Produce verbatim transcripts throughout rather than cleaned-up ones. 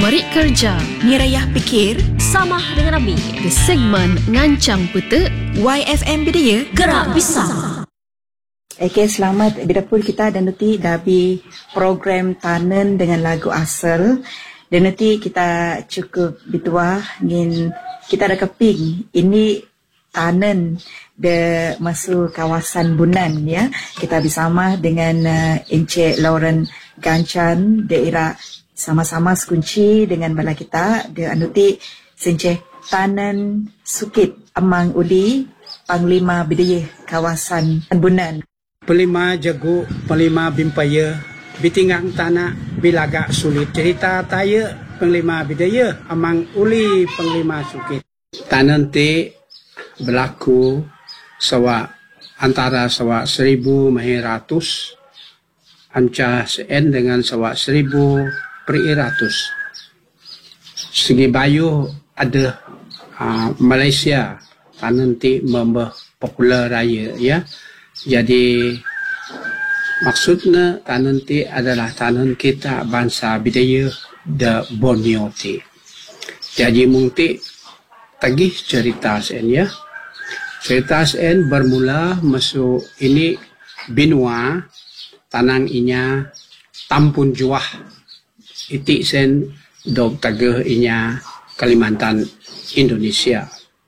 Merik Kerja, Nirayah Pikir, Samah dengan Nabi, di segmen Ngancang Petek, Y F M Bidaya, Gerak Bisa. Okey, selamat Bidapur kita dan nanti dah habis program Tanen dengan lagu asal. Dan nanti kita cukup bituah ngin kita ada keping ini Tanen de masuk kawasan Bunan ya. Kita bersama dengan uh, Encik Lauren Gancan daerah sama-sama sekunci dengan bala kita de anuti Senceh Tanen Sukit Amang Uli Panglima Bidaya kawasan Bunan. Pelima jago, pelima bimpaya, bitingang tanah bilaga sulit. Cerita taya Panglima Bidaya Amang Uli Panglima Sukit. Tanan ti berlaku sawa antara sawa seribu mahiratus anca sen dengan sawa seribu periratus. Segi bayu ada uh, Malaysia tanan ti membah popular raya ya. Jadi maksudnya tanan ti adalah tanan kita bangsa Bidaya de Borneo ti. Jadi mungkin tagih cerita sen ya. Cerita sen bermula masuk ini binua tanang inya Tampun Juah. Iti sen dog tagih inya Kalimantan Indonesia.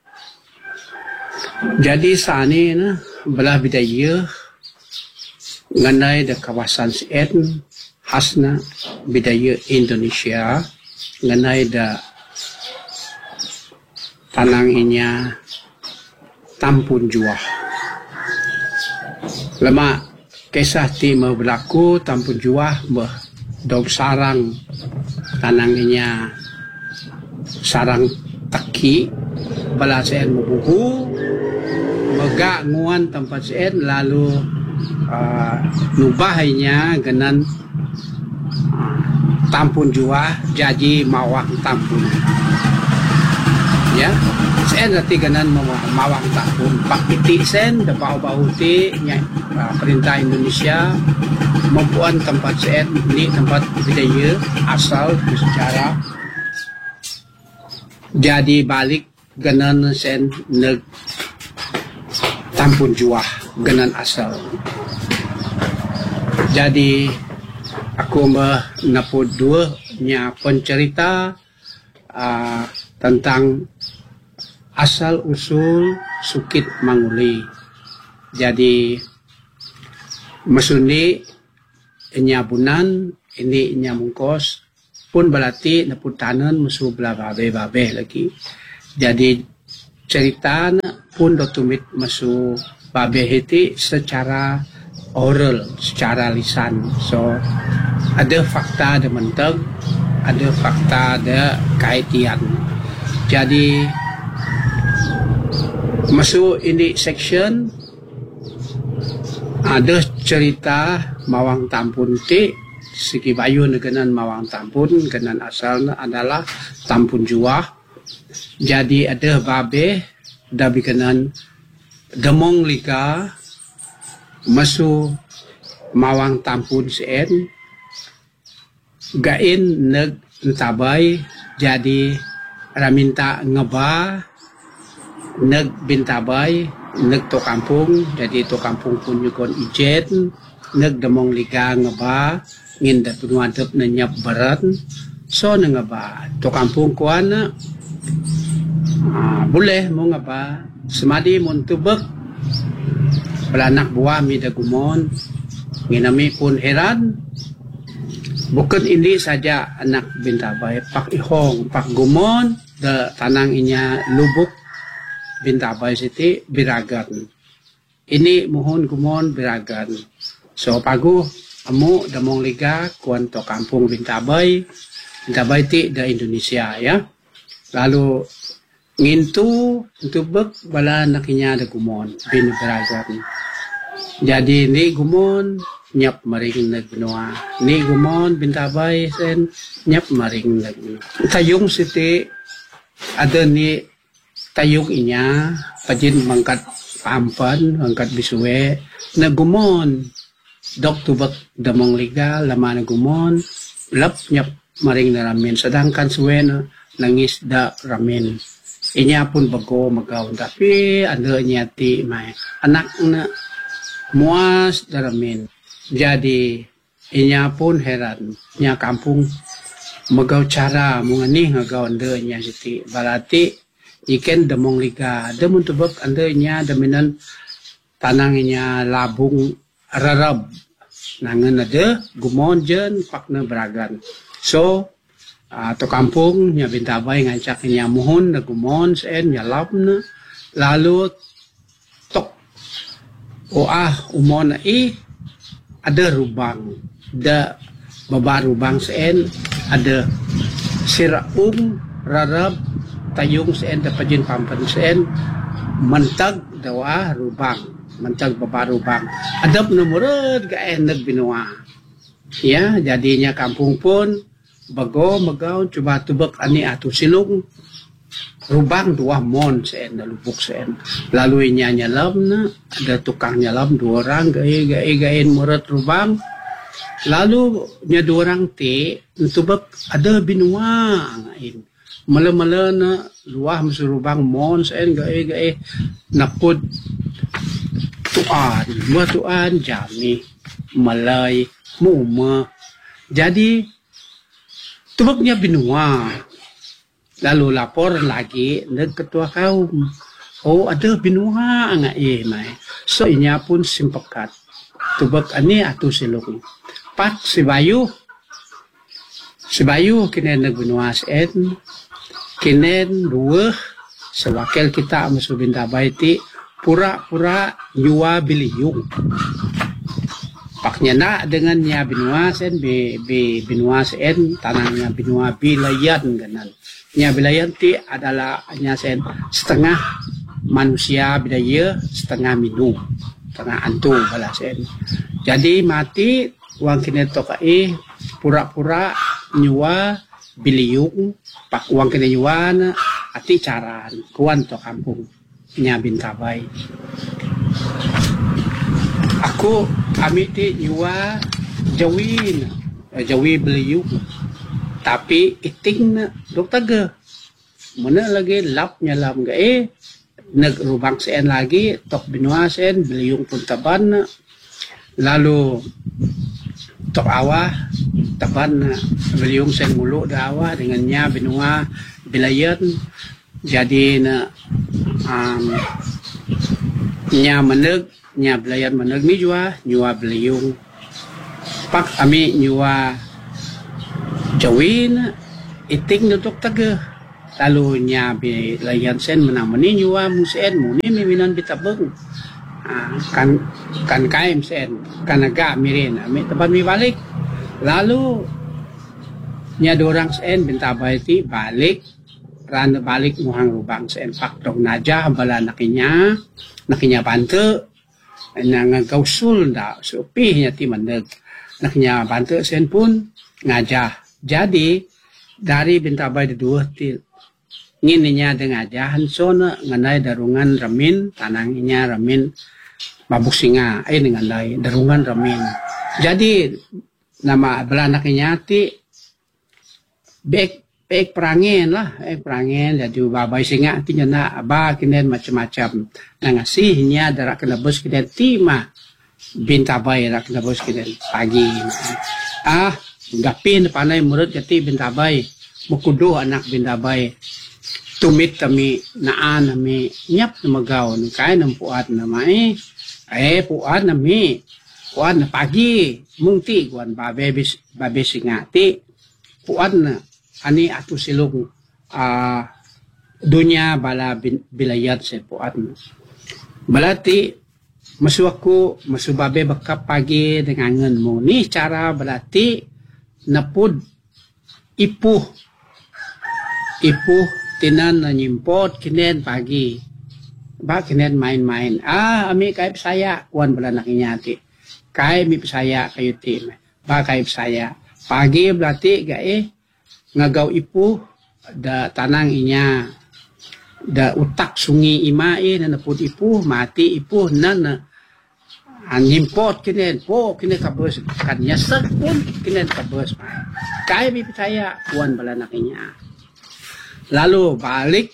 Jadi sani na belah Bidaya nganai de kawasan sen khasna Bidaya Indonesia nganai de tanang inya Tampun Juah. Lama kisah ti mau berlaku Tampun Juah bah dog sarang tanang inya sarang taki bala sen mubuhu megak nguan tempat sen lalu uh, nubahnya genan uh, Tampun Juah jadi mawang Tampun ya sen rati genan mawang Tampun pak piti sen de bau-bau ti uh, perintah Indonesia membuat tempat sen ini tempat Bidaya asal secara jadi balik genan sen neg Tampun Juah genan asal. Jadi aku meneput dua nya pencerita uh, tentang asal usul Sukit Manguli. Jadi mesuni nya Bunan ini nya Mungkos pun berarti neput tanan musuh belah babe-babe lagi. Jadi cerita pun dotumit masuk babe hiti secara oral, secara lisan. So ada fakta, ada menteg, ada fakta, ada kaitian. Jadi masuk ini section ada cerita Mawang Tampun ti segi bayu negenan Mawang Tampun genan asalnya adalah Tampun Juah. Jadi ada babe dah bikanan demong lika masuk Mawang Tampun sen gain neg tabai jadi raminta ngeba neg bintabai neg to kampung jadi to kampung pun yukon ijet neg demong lika ngeba ngin da punuadep nenyap berat so ngeba to kampung kuana. Ah, boleh mo nga ba semadi mo tubek belanak buah mi dagumon nginami pun heran bukan ini saja anak bintabay pak ihong pak gumon de tanang inya lubuk bintabay siti biragan ini mohon gumon biragan so pagu amu damong liga kuan to kampung bintabay bintabay ti da Indonesia ya lalu ngintu tubek bala nakinya ada gumon bin beragan. Jadi ni gumon nyap maring nag benua. Ni gumon bintabay sen nyap maring nag. Tayong siti ada ni tayong inya pajin mangkat pampan mangkat bisuwe na gumon dok tubek damong liga lama na gumon lap nyap maring na ramin. Sedangkan suwena nangis da ramin. Inya pun bago magaw. Tapi ada niya ti may anak na muas da ramin. Jadi inya pun heran. Nya kampung magaw cara mga ni ngagaw anda niya siti. Berarti iken demong liga. Demong tubak anda niya daminan tanang niya labung rarab. Nangan ada gumon jen pak na beragan. So uh, to kampung nya bintabay ngancak niya mohon na gumon sen nya lap na lalu tok o ah umon na i ada rubang da baba rubang sen ada siraum rarab tayong sen da pajin pampan sen mentag dawa rubang mentag baba rubang adap nomorod gaen nagbinua. Ya, jadinya kampung pun bago magaw coba tubak ani atu silong rubang dua mon sen lubuk sen. Lalu inya nyalam na ada tukang nyalam dua orang gae gae gaen murat rubang. Lalu nya dua orang ti tubak ada binua ngain. Mala-mala na luah masurubang mon sen gae gae napod tuan, dua tuan jami, malay, muma. Jadi tubaknya binua. Lalu lapor lagi nag ketua kaum. Oh ada binua nga eh may. So inya pun simpakat. Tubak ani atu silong. Pat si Bayu. Si Bayu kinen nagbinua sen. Kinen dua sewakil kita masubin tabay ti pura-pura nyua biliyung. Paknya na dengan nya binua sen be, be binua sen tanangnya binua bilayan ganan. Nya bilayan ti adalah nya sen setengah manusia bidaya setengah minu. Setengah antu bala sen. Jadi mati uang kineto kai pura-pura nyua biliyung pak uang kene nyua na ati caran kuan to kampung. Nya bintabay. Aku kami ti nyua jawin, jawi beliyuk. Tapi iting na dok taga. Muna lagi lap nyalam gae nagrubang sen lagi tok binua sen beliyung pun taban na. Lalu tok awa taban na beliyung sen mulu da awa dengan nya binua bilayan. Jadi na um, nya meneg nya belayan meneg ni jua nyua beliyung pak ami nyua jawin iting nutuk taga lalu nya belayan sen menamani nyua musen muni miminan bitabeng uh, kan kan kaim sen kanaga mirin ami tempat mi balik lalu nya dorang sen bintabay ti balik rana balik muhang rubang sen faktor naja bala nakinya nakinya bante nangagausul da supi nya ti mandeg nakinya bante sen pun ngajah. Jadi dari bintabay dua ti ngininya de ngajahan sona nganay darungan ramin tananginya ramin mabuk singa ay nganay darungan ramin. Jadi nama bala nakinya ti bek Pek perangin lah, eh perangin jadi babay singa tinya na aba kinen macam-macam. Na ngasihnya darak kena bos kinen tima bintabay darak kena bos kinen pagi. Ah, gapin panay murid jati bintabay. Mukudo anak bintabay. Tumit kami naan nami nyap na magaw ng kaya ng puat na mai. Eh puat na mi. Puat na pagi mungti kuan babe babe singa ti puat na ani atu silong uh, dunya bala bin, bilayat sa puat mo. Balati masuwako masubabe baka pagi dengangan mo ni cara balati napud ipuh ipuh tinan na nyimpot kinen pagi ba kinen main-main ah ami kay saya kuan bala nakinyati kay mi saya kayo ti ba kay saya pagi balati gae ngagaw ipo da tanang inya da utak sungi imae na napud ipo mati ipo na na Ang import kinen po kinen kabus kan nyasek pun kinen kabus. Kaya bi percaya puan bala nakinya. Lalu balik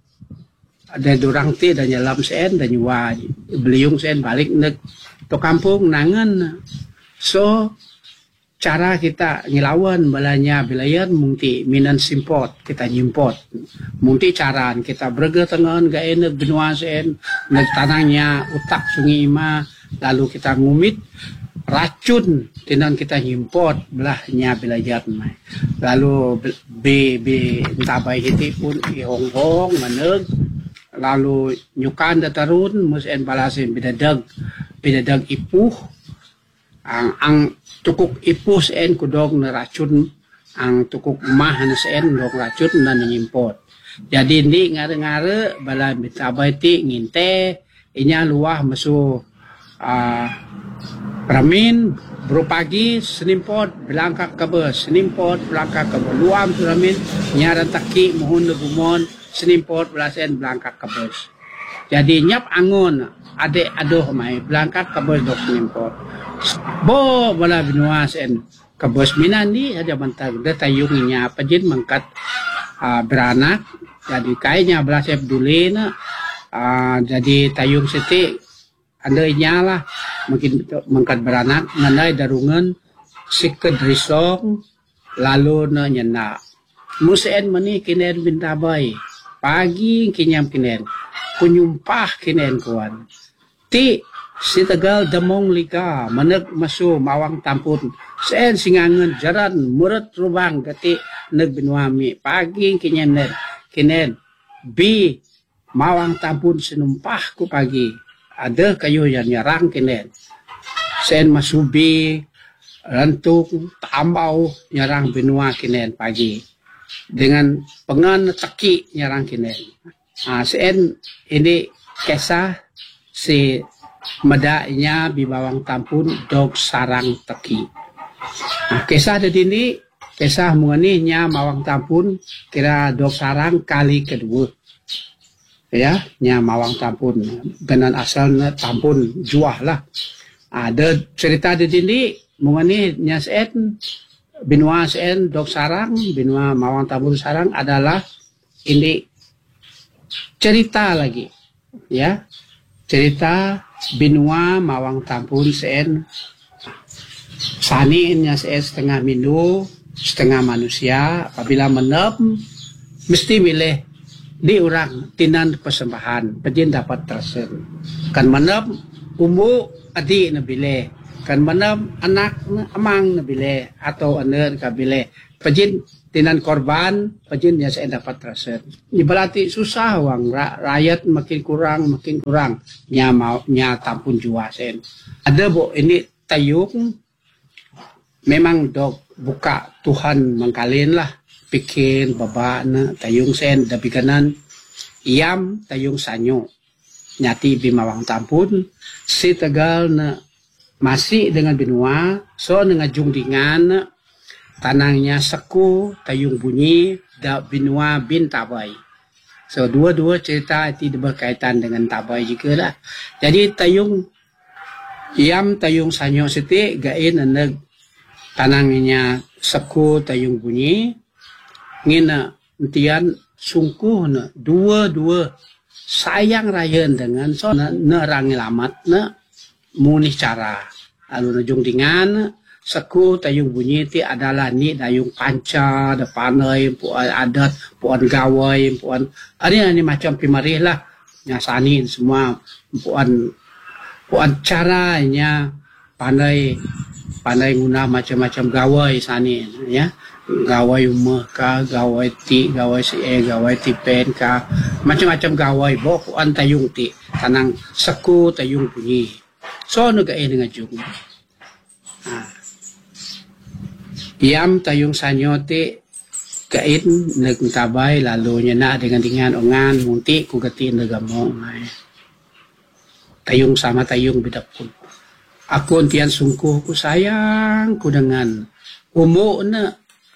ada durang ti dan nyelam sen dan nyua beliung sen balik nek to kampung nangan. So cara kita ngelawan balanya bilayan mungti minan simpot kita nyimpot mungti caran kita berge tengan ga enek benua sen nek tanangnya utak sungai ima lalu kita ngumit racun tinan kita nyimpot belahnya bilayan lalu b b tabai hiti pun ihong-hong maneg lalu nyukan datarun musen balasin bidadag bidadag ipuh ang ang tukuk ipus en kudog na racun ang tukuk mah na sen dog racun na nyimpot jadi ni ngare-ngare bala bitabay ti nginte inya luah masu uh, ramin bro pagi senimpot belangkak kabes senimpot belangkak kabes luam ramin nyaran taki mohon legumon senimpot belasen belangkak kabes jadi nyap angon ade adoh mai belangkak kabes dok senimpot bo bala binua sen kabos minan ni ada bantag da tayung nya pajin mangkat uh, beranak jadi kayaknya bala sep dulena uh, jadi tayung siti andai nyala mungkin mangkat beranak nganai darungan siked risong lalu na nyena musen mani kinen bintabay pagi kinyam kinen kunyumpah kinen kuan ti si Tegal demong lika maneg masu mawang tampun sen singangen jaran muret rubang gati neg binuami pagi kinen kinen bi mawang tampun sinumpah ku pagi ada kayu yang nyarang kinen sen masubi rantuk tambau nyarang benua kinen pagi dengan pengan teki nyarang kinen ah sen ini kisah si medaknya bibawang tampun dog sarang teki. Nah, kisah ada dini, kisah mengenainya mawang tampun kira dog sarang kali kedua. Ya, nya mawang tampun dengan asalnya tampun juah lah. Ada cerita ada dini mengenainya sen binua sen dog sarang, binua mawang tampun sarang adalah ini cerita lagi. Ya, cerita binua mawang tampun sen saninya sen setengah mindu setengah manusia apabila menep mesti milih di orang tinan persembahan pejin dapat tersen kan menep umbu adi na bile kan menep anak amang na bile atau aner ka bile pejin tinan korban pejin ya sen dapat tersen ni berarti susah wang rakyat makin kurang makin kurang nya mau nya tampun jua sen ada bo ini tayung memang dok buka Tuhan mengkalin lah bikin baba na tayung sen dabi kanan iam tayung sanyo nyati bimawang tampun si Tegal na masih dengan benua so dengan jungdingan tanangnya seku tayung bunyi da binua bin tabai. So dua-dua cerita itu berkaitan dengan tabai juga lah. Jadi tayung iam tayung sanyo siti gain aneg tanangnya seku tayung bunyi ngina entian sungkuh na dua-dua sayang rayan dengan so na nerang lamat na munih cara alun jung dengan seku tayung bunyi ti adalah ni dayung panca da panai puan adat puan gawai puan ada ni macam pimarih lah nyasanin semua puan puan caranya pandai pandai guna macam-macam gawai sanin ya gawai umah ka gawai ti gawai si e gawai ti pen ka macam-macam gawai bo puan tayung ti tanang seku tayung bunyi so no gae dengan jung ah iam tayung sanyote kain nagtabay lalo nya na dengan dengan ongan munti ku gati nagamo tayung sama tayung bidapun aku tian sungkuh ku sayang ku dengan umo na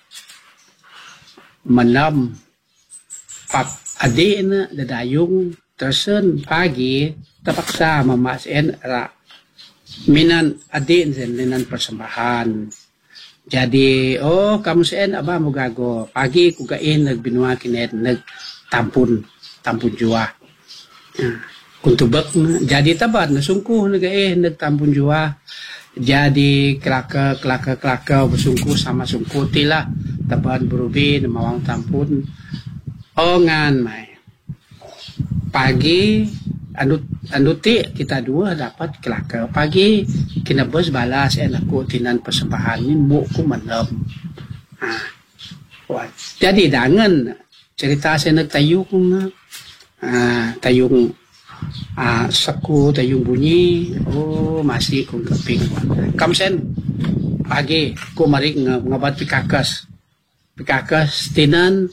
menam pap ade na dadayung tersen pagi terpaksa mamasin ra minan adik sen minan persembahan. Jadi oh kamu sen aba mo gago pagi ku gain nagbinua kinet nag tampun tampun jua. Kuntubak jadi tabat na sungkuh na gain nag tampun jua. Jadi kelaka kelaka kelaka bersungkuh sama sungkuh tila taban berubi na mawang tampun. Oh ngan mai. Pagi Andut anduti kita dua dapat kelaka pagi kena bos balas en aku tinan persembahan ni muku menem. Ah. Wah. Jadi dangan cerita saya nak tayung ah tayung ah saku tayung bunyi oh masih kong keping. Kamsen pagi ku mari ngabat pikakas. Pikakas tinan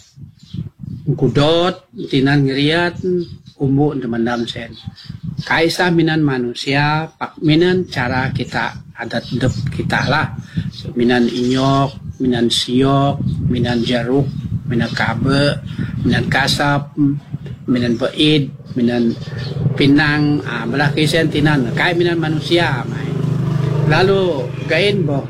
kudot tinan ngeriat umbu teman-teman sen. Kaisa minan manusia, pak minan cara kita adat dep kita lah. So, minan inyok, minan siok, minan jaruk, minan kabe, minan kasap, minan beid, minan pinang, ah belah kisen tinan. Kai minan manusia, mai. Lalu gain boh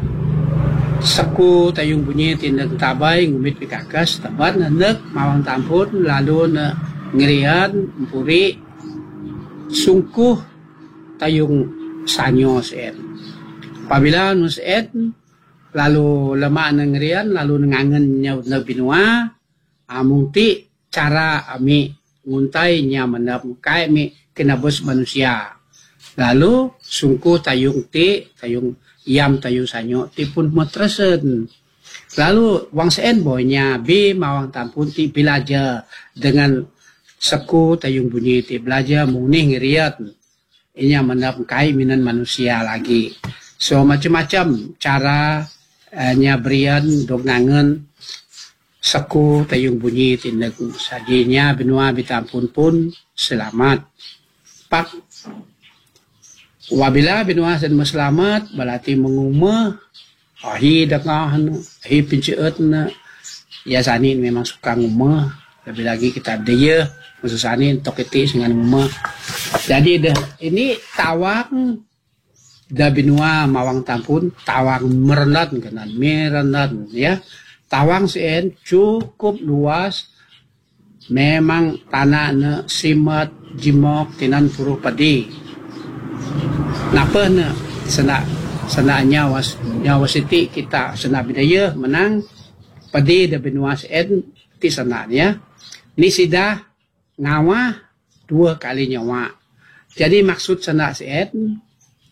saku tayung bunyi tindak tabay ngumit pikakas tabat na nek mawang tampun lalu na ngerian puri sungkuh tayung sanyo sen. Apabila nusen lalu lemak nang ngerian lalu ngangen nya na binua amung ti cara ami nguntai nya menap kai mi kena bos manusia. Lalu sungkuh tayung ti tayung yam tayung sanyo ti pun matresen. Lalu wang sen boynya bi mawang tampun ti bilaja dengan seku tayung bunyi ti belajar munih ngeriat inya menap kai minan manusia lagi. So macam-macam cara uh, nya berian dog ngangen seku tayung bunyi ti neg sajinya benua bitampun pun selamat. Pak wabila benua sen selamat balati mengumah ahi dakahan ahi pinceut na ya sanin memang suka ngumah lebih lagi kita dia khususanin toketi dengan rumah. Jadi dah ini tawang dah binua mawang tampun tawang merendat kanan merendat ya. Tawang sen cukup luas. Memang tanah ne simat jimok tinan puru padi. Napa ne sena sena nyawas nyawas siti kita sena bidaya menang padi dah binua sen ti sena ya. Ni sidah ngawa dua kali nyawa. Jadi maksud sana sen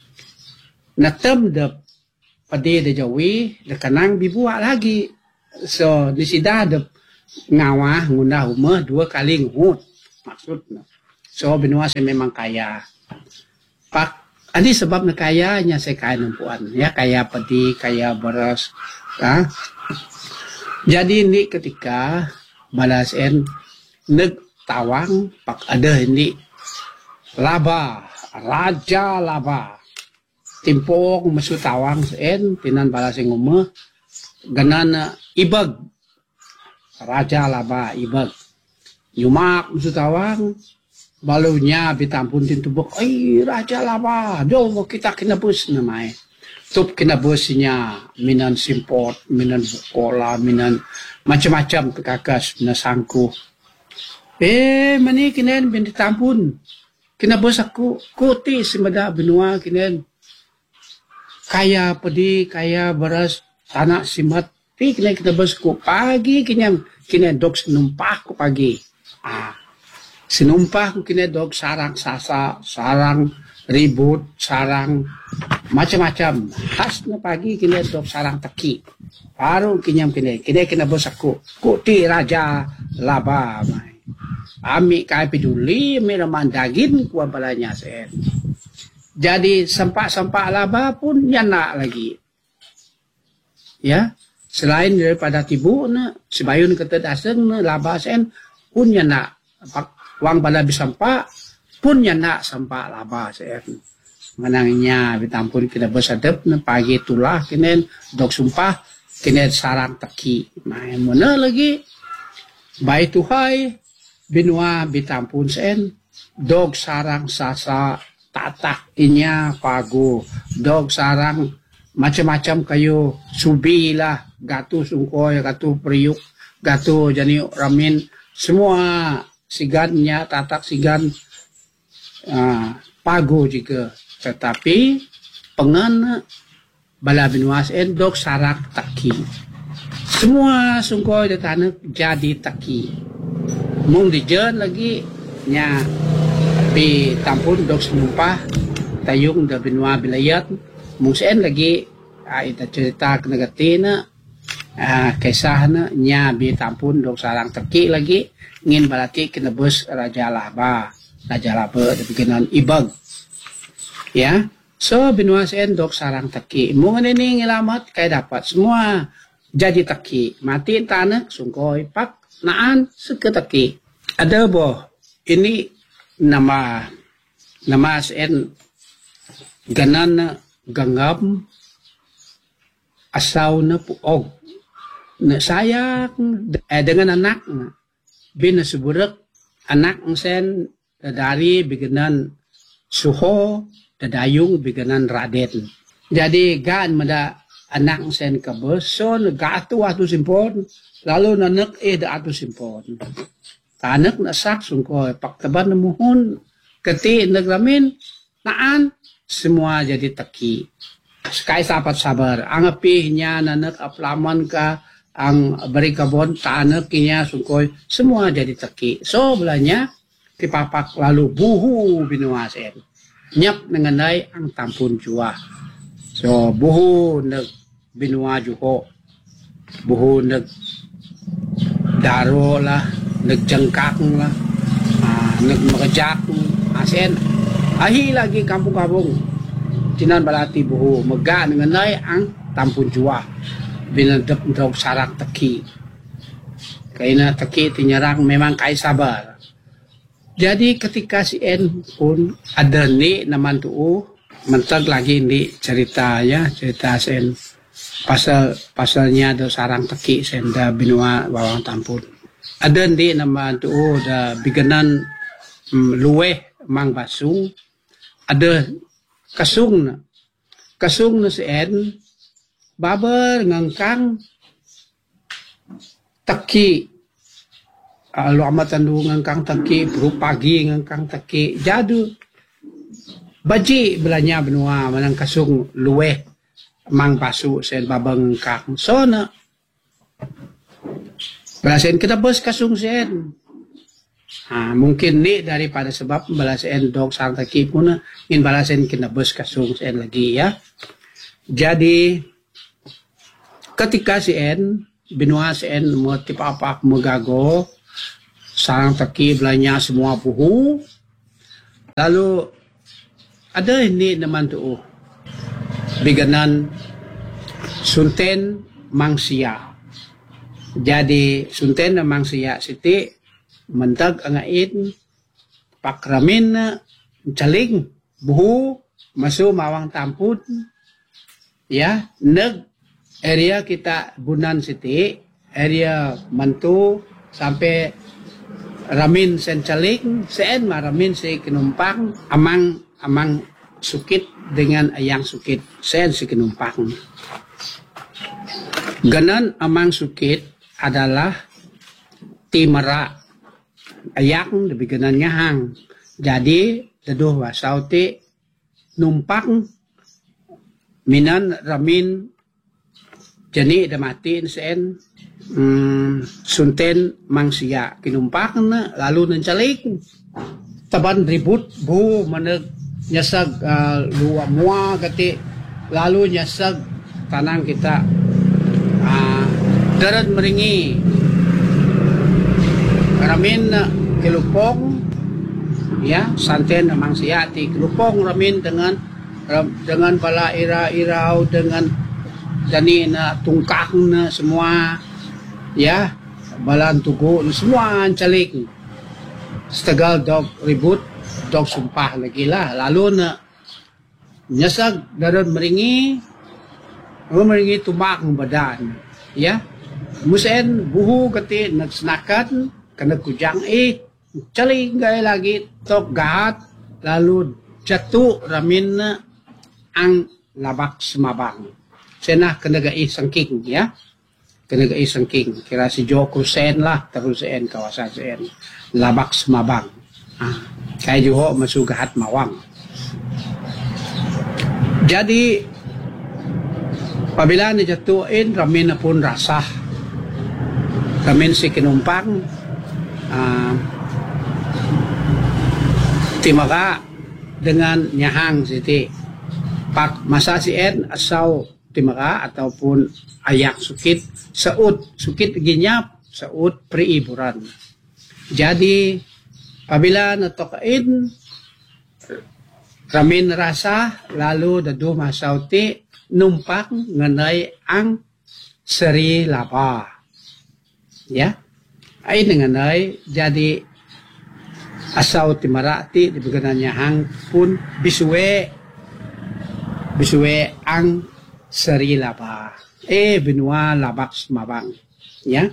natem de padi de jawi de kanang bibuak lagi. So di sida de ngawa ngundah umah dua kali ngehut maksudnya. So benua saya memang kaya. Pak ini sebab kayanya saya kaya nempuan ya kaya padi kaya beras. Ha? Jadi ini ketika balasen neg tawang pak ada ini laba raja laba timpok mesu tawang sen tinan balaseng umah ganana ibag raja laba ibag yumak mesu tawang balunya bitampun tintubok ai raja laba do kita kena bus namai tup kena busnya minan simpot minan bukola minan macam-macam kekakas minan sangkuh. Eh, mani kinen binti tampun. Kena bos aku kuti semada benua kinen. Kaya pedi, kaya beras, tanah simat. Ti kinen kita bos ku pagi kinen kinen dok senumpah ku pagi. Ah, senumpah ku kinen dok sarang sasa, sarang ribut, sarang macam-macam. Khas na pagi kinen dok sarang teki. Baru kinen kinen kinen kena bos aku kuti raja laba. Ami kai peduli meraman daging kuah balanya sen. Jadi sempak-sempak laba pun nyana lagi. Ya, selain daripada tibu na sebayun kata daseng na laba sen pun nyana. Wang bala bisampak pun nyana sempak laba sen. Menangnya bitampun kita bersadap na pagi tulah kenen dok sumpah kenen sarang teki. Main mana lagi? Baik Tuhai binua bitampun sen dog sarang sasa tatak inya pago dog sarang macam-macam kayo subi lah gatu sungkoy gatu priuk gatu jani ramin semua sigannya tatak sigan uh, pago juga tetapi pengen bala binuas endok sarak taki semua sungkoy di tanah jadi taki mung dijen lagi nya pi tampun dok senumpah tayung da binua bilayat mung sen lagi uh, ita cerita kenagatina uh, kisah na nya bi tampun dok sarang taki lagi ngin balati kinebus raja laba raja laba bikinan ibag ya. So binua sen dok sarang taki mung ini ngelamat kay dapat semua jadi taki mati tanah sungkoy pak naan seketaki ada boh ini nama nama sen ganan ganggam asaw na puog na sayang eh, dengan anak binasuburak anak sen dari biganan suho dadayung biganan raden jadi gan mada anak sen kabos so gatu atu simpon lalu nanak eh da atu simpon tanak na sak sungkoy paktaban na muhon kati nagramin naan semua jadi taki sekay sapat sabar ang apihnya nanak aplaman ka ang beri kabon tanak kinya sungkoy semua jadi taki so belanya tipapak lalu buhu binuasen nyap mengenai ang tampun jua so buhu nag binua juho buhu nag daro lah nagjangkak lah uh, nagmakajak asen ahi lagi kampung-kampung tinan balati buhu maga mengenai ang tampun jua binadap dog sarak taki kaya taki tinyarang memang kay sabar. Jadi ketika si En pun ada ni naman tuh mentag lagi ni ceritanya cerita sen pasal pasalnya ada sarang teki senda binua bawang tampun ada ni naman tuh da biganan um, luweh mang basung ada kasung na kasung na si En babar ngangkang teki Alu amatan du ngangkang taki, puru pagi ngangkang taki, jadu baji belanya benua manang kasung luweh mang pasu sen babang ngangkang so na balasen kita bos kasung sen ha, mungkin ni daripada sebab balasen dog sang taki pun ingin balasen kena bos kasung sen lagi ya. Jadi ketika si En benua si En mau tipapak magago sarang taki belanya semua buhu lalu ada ini naman tuh biganan sunten mangsia jadi sunten na mangsia siti mentag angain pakramin na caling buhu masu mawang tampun ya neg area kita bunan siti area mantu sampai ramin sen caling sen maramin si kinumpang amang amang sukit dengan ayang sukit sen si kinumpang ganan amang sukit adalah timara ayang lebih ganan nyahang jadi deduh wasaw ti numpang minan ramin jani damatin sen Hmm, sunten mangsia kinumpak na lalu nancalik taban ribut bu manag nyasag uh, luwa mua kati lalu nyasag tanang kita uh, darat meringi ramin na kilupong ya santen mangsia ti kilupong ramin dengan dengan bala ira-irau dengan jani na tungkak na semua ya balan tugo semua calik setegal dog ribut dog sumpah lagi lah lalu na nyasag daron meringi meringi tumak ng badan ya musen buhu kati nagsnakan kana kujang eh calik gay lagi tok gahat lalu jatuh ramin ang labak semabang. Senah kena gai sangking ya. Kena gai sangking. Kira si Joko sen lah terus sen kawasan sen. Labak semabang. Ah, kaya juga masugahat mawang. Jadi apabila dijatuhin ramin na pun rasah. Ramin si kinumpang uh, timaga dengan nyahang siti. Pak masa si en asau timaga ataupun ayak sukit saud sukit ginyap saud priiburan. Jadi apabila natokain ramin rasa lalu dadu masaw ti numpak ngenay ang seri laba. Ya, ay ngenay jadi asaw timarati di bagananya hang pun bisuwe bisuwe ang seri laba. Eh benua labak semabang. Ya.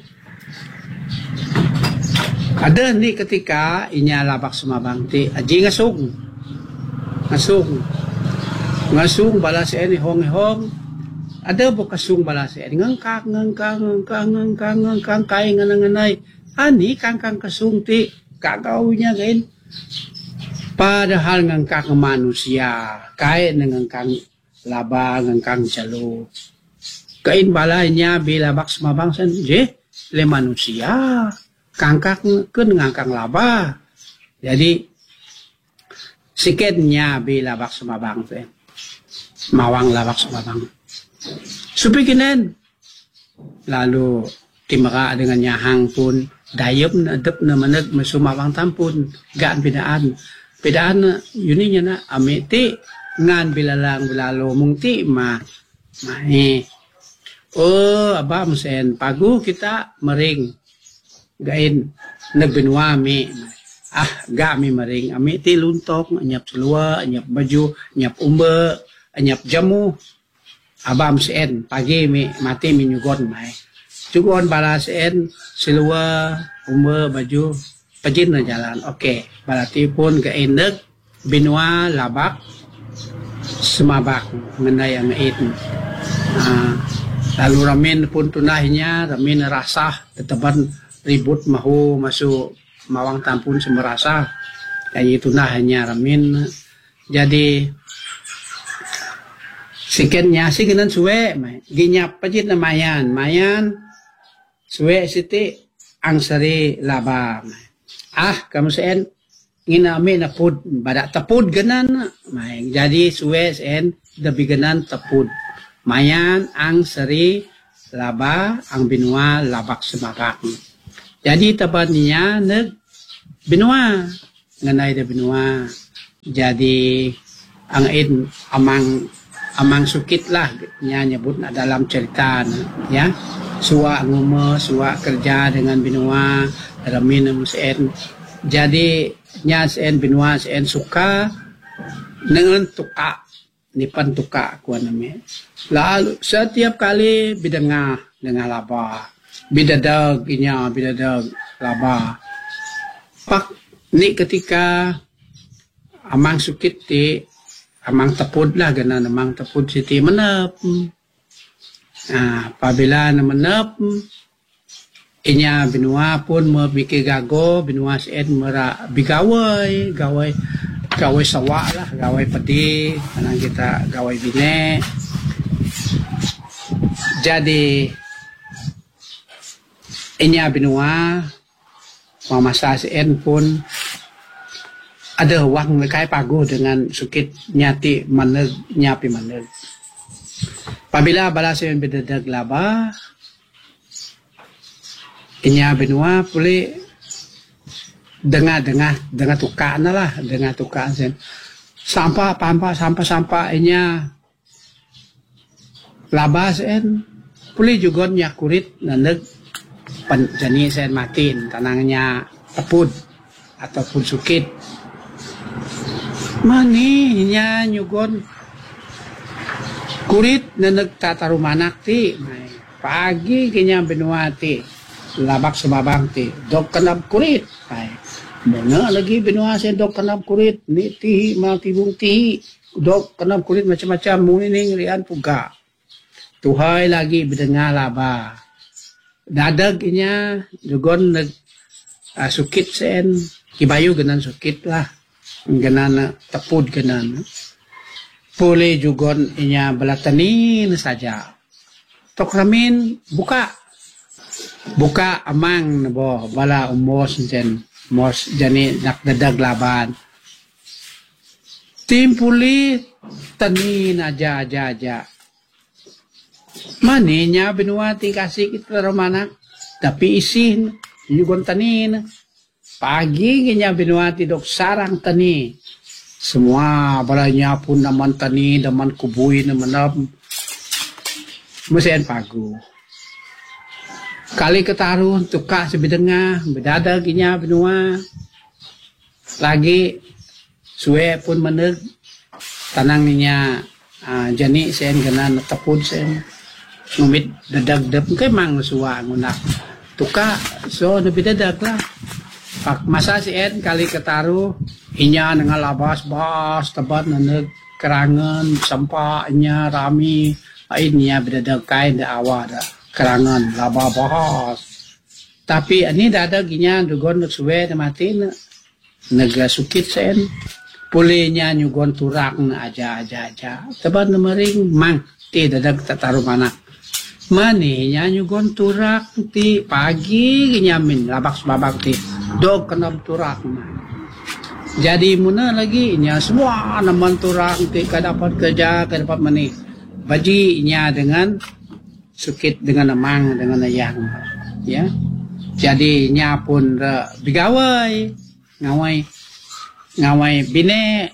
Ada ni ketika inya labak semabang ti aji ngasung. Ngasung. Ngasung balas ini hong-hong. Ada bukasung balas ini ngengkak ngengkak ngengkak ngengkak ngengkak kai ngananganay. Ani kangkang kasung ti kagawnya gain. Padahal ngengkak manusia kai ngengkang laba ngengkang jalo. Kain balanya bila bak semabang sen je le manusia. Kangkak ke ngangkang laba. Jadi sikitnya bila bak semabang sen. Mawang labak semabang. Supikinen. Lalu timaka dengan nyahang pun dayop na adep na manag masumawang tampun gaan pidaan. Pidaan na yuninya na amiti ngan bilalang bilalo mung ti ma mahe. Oh abam sen pagu kita mering gain nagbinwa mi. Ah gami mering amiti luntok anyap selua anyap baju anyap umbe anyap jamu. Abam sen pagi mi mati mi nyugon mai. Cugon bala sen silua umbe baju pajin na jalan. Okey, balati pun ke endek binwa labak semabak mengenai yang it. Ah, lalu ramin pun tunahnya ramin rasah teteban ribut mahu masuk mawang tampun semerasa. Kayak itu nahnya ramin jadi sikitnya si genan suwe ginyap pajit na mayan mayan suwe siti ang sari laba ah kamu sen nginami na pud badak tapud genan may jadi suwe sen dabi genan tapud mayan ang sari laba ang binua labak semabak jadi taban niya nag binua nganay da binua jadi ang in amang amang sukit lah nya nyebut na dalam cerita ya suwa ngume suwa kerja dengan binua ramin sen jadi nya sen binua sen suka dengan tuka nipan tuka kuan nami lalu setiap kali bidengah dengan laba bidadag inya bidadag laba pak ni ketika amang sukit ti amang tapod lah ganan amang tapod siti menep. Ah, apabila na menep inya binua pun mabiki gago binua sen mera bigawai gawai gawai sawa lah gawai padi kanang kita gawai bine. Jadi inya binua mamasa sen pun ada wang lekai pagu dengan sukit nyati maneg nyapi maneg. Apabila balas yang bedadag laba, inya benua puli dengar dengar dengar tukar na lah dengar tukar sen. Sampah pampa sampah sampah inya laba sen puli juga nyakurit naneg pan jani sen matin tanangnya tepud ataupun sukit. Mani nya nyugon kurit na nagtatarumanak ti may pagi kanya binuati labak sa babang ti dog kanab kurit ay Mana lagi benua sen dok kanap kulit ni tihi ma tibung tihi dok kanap kulit macam-macam muning rian puga. Tuhai lagi berdengar laba. Dadagnya jugon nag uh, sukit sen kibayu ganan sukit lah. Ganan tepud ganan. Boleh jugon inya belatanin saja. Tok ramin buka. Buka amang nabo bala umos sen. Mos jani nak dadag laban. Tim puli tanin aja aja aja. Maninya benua ti kasih kita romana. Tapi isin yugon tanin. Pagi ginya benua ti dok sarang tani. Semua balanya pun naman tani, naman kubui, naman mesin pagu. Kali ketaruh tukar sebidengah berdada ginya benua lagi suwe pun meneg tanangnya uh, jani sen gana tepud sen ngumit dadag dep kay mang suwa ngunak tukar so nabi dadag lah pak masa sen kali ketaruh inya dengan labas bas tebat meneg kerangan sampahnya rami ainya berdadag kain da awal dah kerangan laba bahas. Tapi ini dah ada ginya dugon nak suwe mati na naga sukit sen. Pulihnya nyugon turak na aja aja aja. Tebat namering mang ti dadag tataru mana. Maninya nyugon turak ti pagi ginya min labak babak ti dog kenam turak na. Jadi muna lagi nya semua naman turak ti kadapat kerja kadapat mani. Baji nya dengan sukit dengan amang dengan ayang ya jadi nya pun uh, bigawai ngawai ngawai bine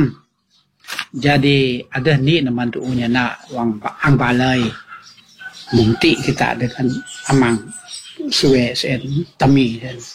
jadi ada ni naman tuunya nak wang ang balai mungti kita dengan amang suwe sen tami dan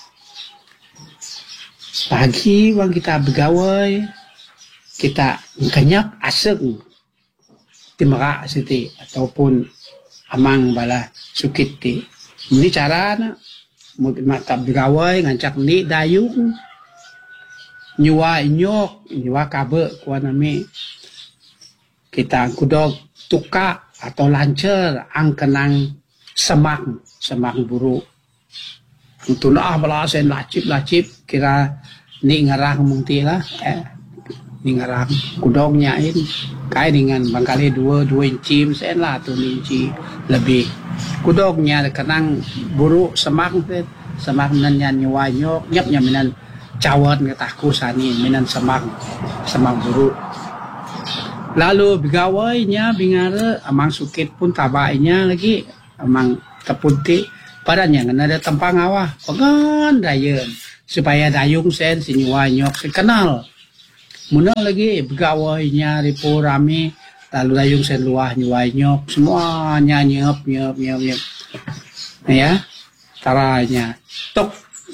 pagi wang kita begawai kita kenyak aseng timara siti ataupun amang bala sukit ti. Ini cara na mata begawai ngancak ni dayung nyuwa inyok nyuwa kabe kuan nami kita kudog tuka atau lancer ang kenang semak semak buruk untuk lah bala sen lacip lacip kira ni ngarang mungti lah eh ni ngarang kudog nyain kai dengan bangkali dua dua inci sen lah tu inci lebih kudognya kenang buruk semak semak nanya nyuwa nyok nyap nyaminan cawat ngataku sani minan semak semak buruk lalu bigawainya bingare amang sukit pun tabainya lagi amang tepunti padanya ngana ada tempang awah pengan dayen supaya dayung sen si nyuwa nyok si kenal muna lagi begawainya ripo rame lalu dayung sen luah nyuwai nyok semuanya nyep nyep nyep nyep ya caranya tok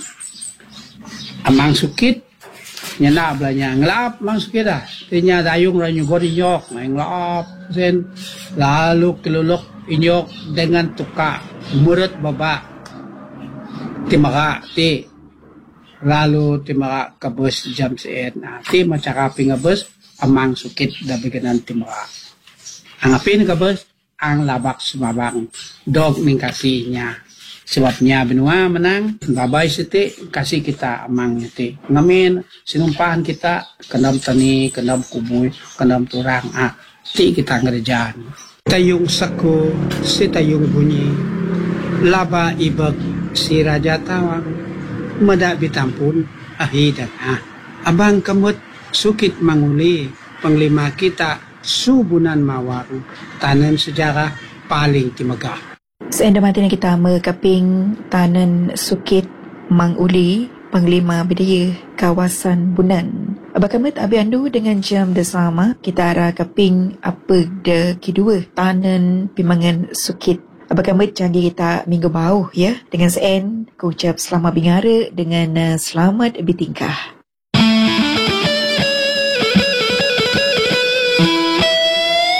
amang sukit nyana belanya ngelap mang sukit dah tinya dayung ra nyugor nyok ngelap sen lalu keluluk inyok dengan tuka murid baba timaka ti lalu timaka kabus jam sen nah ti macarapi ngabus amang sukit da biganan timaka ang apin kabus ang labak sumabang dog ning kasihnya sebabnya benua menang babay siti kasih kita amang iti ngamin sinumpahan kita kendam tani kendam kuboy kendam turang ah ti kita ngerjaan tayung sako si tayung bunyi laba ibag si raja tawang mada bitampun ahidan ah abang kemut sukit manguli panglima kita subunan mawaru tanan sejarah paling timagah. Seenda mati kita mekaping tanan sukit manguli panglima budaya kawasan Bunan. Abakamit abi andu dengan jam bersama kita arah kaping apa de kedua tanan pimangan sukit. Abakamit janji kita minggu bau ya. Dengan sen ku ucap selamat bingara dengan uh, selamat bertingkah.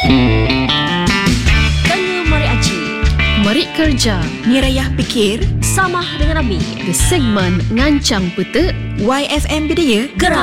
Merik kerja Nirayah pikir Bersama dengan Nabi. Di segmen Ngancang Putek. Y F M Bidaya. Gerak